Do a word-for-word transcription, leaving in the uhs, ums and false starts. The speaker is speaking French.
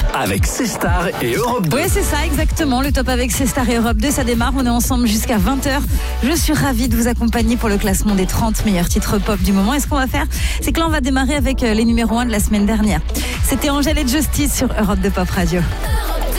avec C Star et Europe deux. Oui, c'est ça, exactement. Le top avec C Star et Europe deux, ça démarre. On est ensemble jusqu'à vingt heures. Je suis ravie de vous accompagner pour le classement des trente meilleurs titres pop du moment. Et ce qu'on va faire, c'est que là, on va démarrer avec les numéros un de la semaine dernière. C'était Angèle et Justice sur Europe deux Pop Radio.